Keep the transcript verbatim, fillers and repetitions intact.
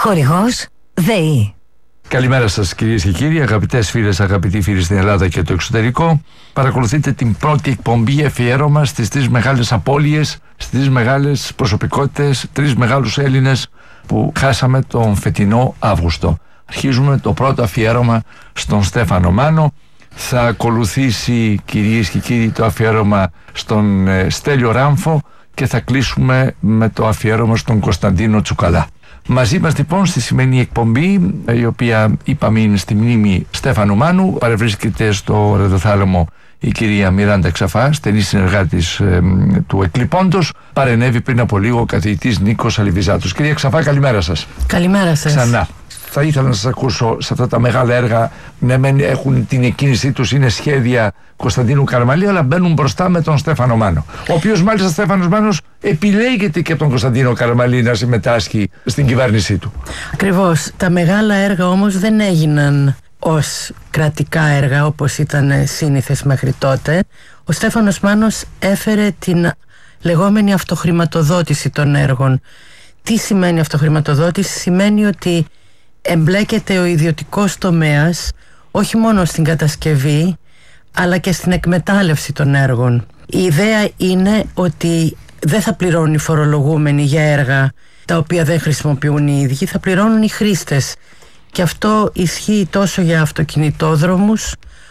Χορηγός ΔΕΗ. Καλημέρα σας κυρίες και κύριοι, αγαπητές φίλες, αγαπητοί φίλοι στην Ελλάδα και το εξωτερικό. Παρακολουθείτε την πρώτη εκπομπή αφιέρωμα στις τρεις μεγάλες απώλειες, στις τρεις μεγάλες προσωπικότητες, τρεις μεγάλους Έλληνες που χάσαμε τον φετινό Αύγουστο. Αρχίζουμε το πρώτο αφιέρωμα στον Στέφανο Μάνο. Θα ακολουθήσει, κυρίες και κύριοι, το αφιέρωμα στον ε, Στέλιο Ράμφο και θα κλείσουμε με το αφιέρωμα στον Κωνσταντίνο Τσουκαλά. Μαζί μας λοιπόν στη σημερινή εκπομπή, η οποία είπαμε είναι στη μνήμη Στέφανου Μάνου, παρευρίσκεται στο ραδιοθάλαμο η κυρία Μιράντα Ξαφά, στενή συνεργάτης ε, του Εκλειπώντος. Παρενέβη πριν από λίγο ο καθηγητής Νίκος Αλιβιζάτος. Κυρία Ξαφά, καλημέρα σας. Καλημέρα σας. Ξανά. Θα ήθελα να σας ακούσω σε αυτά τα μεγάλα έργα. Ναι, μεν έχουν την εκκίνησή τους, είναι σχέδια Κωνσταντίνου Καραμαλή, αλλά μπαίνουν μπροστά με τον Στέφανο Μάνο. Ο οποίος μάλιστα Στέφανος Μάνος επιλέγεται και από τον Κωνσταντίνο Καραμαλή να συμμετάσχει στην κυβέρνησή του. Ακριβώς. Τα μεγάλα έργα όμως δεν έγιναν ως κρατικά έργα όπως ήταν σύνηθες μέχρι τότε. Ο Στέφανος Μάνος έφερε την λεγόμενη αυτοχρηματοδότηση των έργων. Τι σημαίνει αυτοχρηματοδότηση? Σημαίνει ότι εμπλέκεται ο ιδιωτικός τομέας όχι μόνο στην κατασκευή αλλά και στην εκμετάλλευση των έργων. Η ιδέα είναι ότι δεν θα πληρώνουν οι φορολογούμενοι για έργα τα οποία δεν χρησιμοποιούν οι ίδιοι, θα πληρώνουν οι χρήστες. Και αυτό ισχύει τόσο για αυτοκινητόδρομους